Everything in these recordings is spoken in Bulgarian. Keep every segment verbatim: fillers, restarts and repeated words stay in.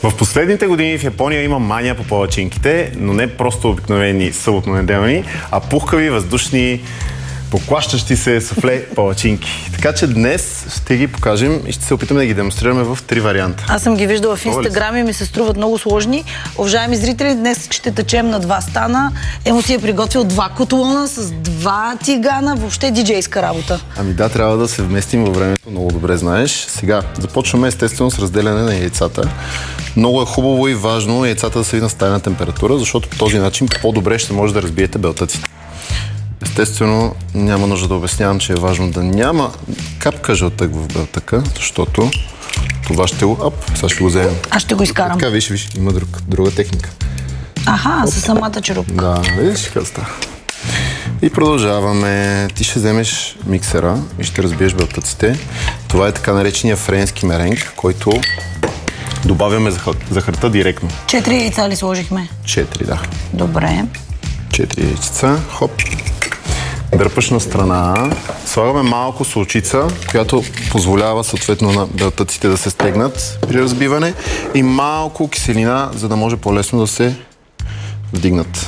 В последните години в Япония има мания по палачинките, но не просто обикновени съботно-неделни, а пухкави, въздушни, поклащащи се суфле палачинки. Така че днес ще ги покажем и ще се опитаме да ги демонстрираме в три варианта. Аз съм ги виждала в Инстаграм и ми се струват много сложни. Уважаеми зрители, днес ще течем на два стана. Емо си е приготвил два котлона с два тигана. Въобще диджейска работа. Ами да, трябва да се вместим във времето, много добре знаеш. Сега започваме естествено с разделяне на яйцата. Много е хубаво и важно яйцата да са на стайна температура, защото по този начин по-добре ще може да разбиете белтъците. Естествено, няма нужда да обяснявам, че е важно да няма капка жълтък в белтъка, защото това ще го... Оп, сега ще го вземем. Аз ще го изкарам. Така, виж, виж, има друг, друга техника. Аха, със самата черупка. Да, видиш как става. И продължаваме. Ти ще вземеш миксера и ще разбиеш белтъците. Това е така наречения френски меренг, който добавяме захарта директно. Четири яйца ли сложихме? Четири, да. Добре. Четири яйца. Хоп. Дърпаш на страна. Слагаме малко солчица, която позволява съответно на белтъците да се стегнат при разбиване и малко киселина, за да може по-лесно да се вдигнат.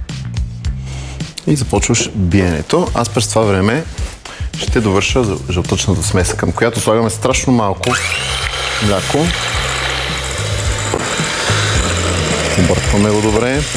И започваш биенето. Аз през това време ще довърша жълтъчната смес, към която слагаме страшно малко мляко. Объркваме го добре.